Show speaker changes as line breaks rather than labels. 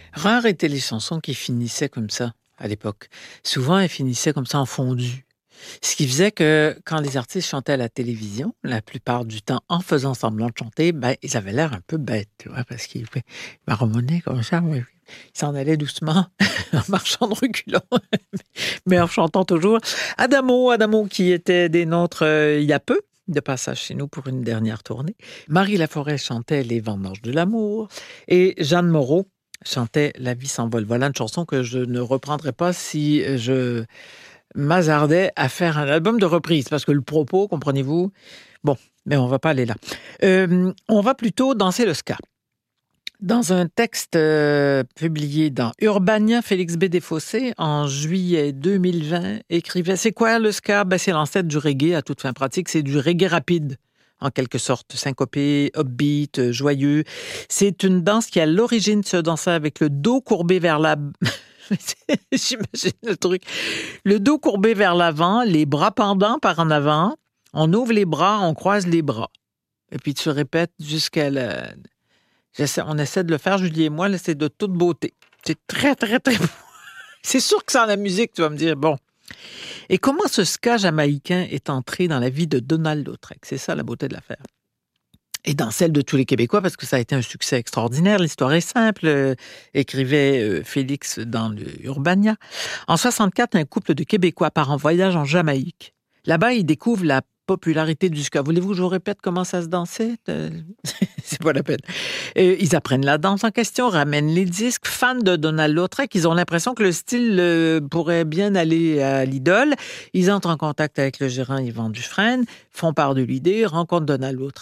Rares étaient les chansons qui finissaient comme ça, à l'époque. Souvent, elles finissaient comme ça en fondu. Ce qui faisait que quand les artistes chantaient à la télévision, la plupart du temps, en faisant semblant de chanter, ils avaient l'air un peu bêtes, tu vois, parce qu'ils marmonnaient comme ça, mais ils s'en allaient doucement, en marchant de reculons, mais en chantant toujours. Adamo qui était des nôtres il y a peu, de passage chez nous pour une dernière tournée. Marie Laforêt chantait Les Vendanges de l'amour et Jeanne Moreau chantait La vie s'envole. Voilà une chanson que je ne reprendrai pas si je m'hasardais à faire un album de reprise, parce que le propos, comprenez-vous, bon, mais on va pas aller là. On va plutôt danser le ska. Dans un texte publié dans Urbania, Félix B. Desfossés, en juillet 2020, écrivait « C'est quoi le ska? C'est l'ancêtre du reggae à toute fin pratique. C'est du reggae rapide, en quelque sorte, syncopé, upbeat, joyeux. C'est une danse qui, à l'origine, se dansait avec le dos courbé vers la... » J'imagine le truc. Le dos courbé vers l'avant, les bras pendants par en avant. On ouvre les bras, on croise les bras. Et puis tu répètes jusqu'à la... On essaie de le faire, Julie et moi, là, c'est de toute beauté. C'est très, très, très beau. C'est sûr que sans la musique, tu vas me dire, bon. Et comment ce ska jamaïcain est entré dans la vie de Donald Lautrec? C'est ça la beauté de l'affaire. Et dans celle de tous les Québécois, parce que ça a été un succès extraordinaire. L'histoire est simple, écrivait Félix dans le Urbania. En 64, un couple de Québécois part en voyage en Jamaïque. Là-bas, ils découvrent la popularité du ska. Voulez-vous que je vous répète comment ça se dansait? C'est pas la peine. Ils apprennent la danse en question, ramènent les disques, fans de Donald Lautrec. Ils ont l'impression que le style pourrait bien aller à l'idole. Ils entrent en contact avec le gérant Yvan Dufresne, font part de l'idée, rencontrent Donald Lautrec.